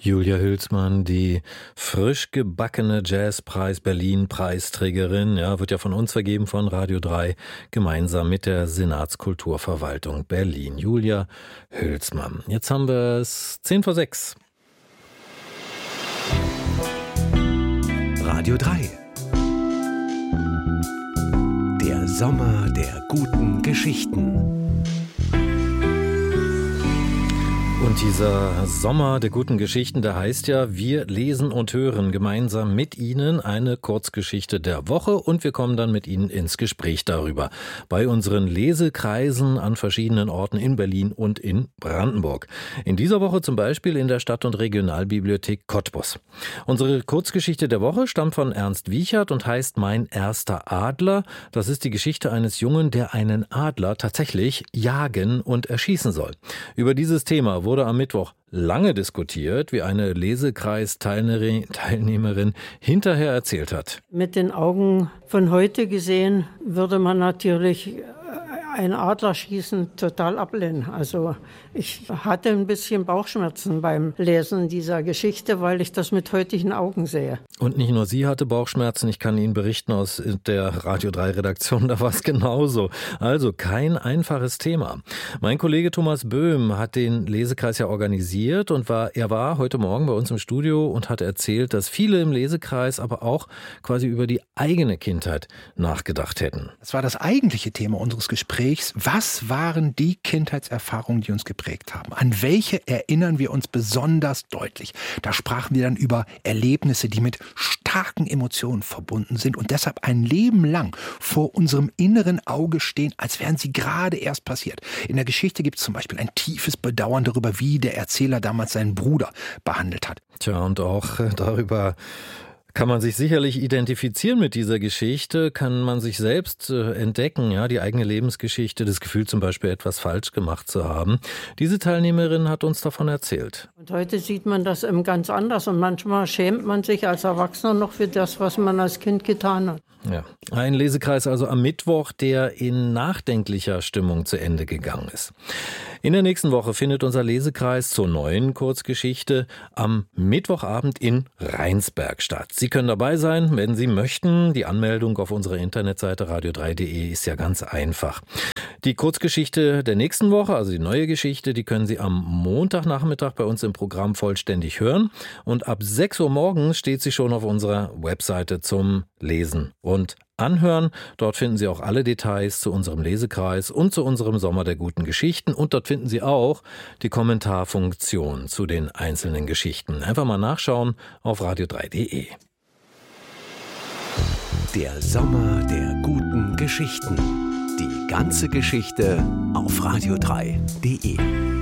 Julia Hülsmann, die frisch gebackene Jazzpreis Berlin-Preisträgerin, wird ja von uns vergeben, von Radio 3, gemeinsam mit der Senatskulturverwaltung Berlin. Julia Hülsmann. Jetzt haben wir es 5:10. Radio 3. Der Sommer der guten Geschichten. Und dieser Sommer der guten Geschichten, der heißt ja, wir lesen und hören gemeinsam mit Ihnen eine Kurzgeschichte der Woche und wir kommen dann mit Ihnen ins Gespräch darüber. Bei unseren Lesekreisen an verschiedenen Orten in Berlin und in Brandenburg. In dieser Woche zum Beispiel in der Stadt- und Regionalbibliothek Cottbus. Unsere Kurzgeschichte der Woche stammt von Ernst Wiechert und heißt Mein erster Adler. Das ist die Geschichte eines Jungen, der einen Adler tatsächlich jagen und erschießen soll. Über dieses Thema wurde am Mittwoch lange diskutiert, wie eine Lesekreis-Teilnehmerin hinterher erzählt hat. Mit den Augen von heute gesehen würde man natürlich ein Adlerschießen total ablehnen. Also ich hatte ein bisschen Bauchschmerzen beim Lesen dieser Geschichte, weil ich das mit heutigen Augen sehe. Und nicht nur sie hatte Bauchschmerzen, ich kann Ihnen berichten aus der Radio 3 Redaktion, da war es genauso. Also kein einfaches Thema. Mein Kollege Thomas Böhm hat den Lesekreis ja organisiert und er war heute Morgen bei uns im Studio und hat erzählt, dass viele im Lesekreis aber auch quasi über die eigene Kindheit nachgedacht hätten. Das war das eigentliche Thema unseres Gesprächs. Was waren die Kindheitserfahrungen, die uns geprägt haben? An welche erinnern wir uns besonders deutlich? Da sprachen wir dann über Erlebnisse, die mit starken Emotionen verbunden sind und deshalb ein Leben lang vor unserem inneren Auge stehen, als wären sie gerade erst passiert. In der Geschichte gibt es zum Beispiel ein tiefes Bedauern darüber, wie der Erzähler damals seinen Bruder behandelt hat. Tja, und auch darüber kann man sich sicherlich identifizieren mit dieser Geschichte, kann man sich selbst entdecken, die eigene Lebensgeschichte, das Gefühl zum Beispiel etwas falsch gemacht zu haben. Diese Teilnehmerin hat uns davon erzählt. Und heute sieht man das eben ganz anders und manchmal schämt man sich als Erwachsener noch für das, was man als Kind getan hat. Ja, ein Lesekreis also am Mittwoch, der in nachdenklicher Stimmung zu Ende gegangen ist. In der nächsten Woche findet unser Lesekreis zur neuen Kurzgeschichte am Mittwochabend in Rheinsberg statt. Sie können dabei sein, wenn Sie möchten. Die Anmeldung auf unserer Internetseite radio3.de ist ja ganz einfach. Die Kurzgeschichte der nächsten Woche, also die neue Geschichte, die können Sie am Montagnachmittag bei uns im Programm vollständig hören. Und ab 6 Uhr morgens steht sie schon auf unserer Webseite zum Lesen und Anhören. Dort finden Sie auch alle Details zu unserem Lesekreis und zu unserem Sommer der guten Geschichten. Und dort finden Sie auch die Kommentarfunktion zu den einzelnen Geschichten. Einfach mal nachschauen auf radio3.de. Der Sommer der guten Geschichten. Die ganze Geschichte auf radio3.de.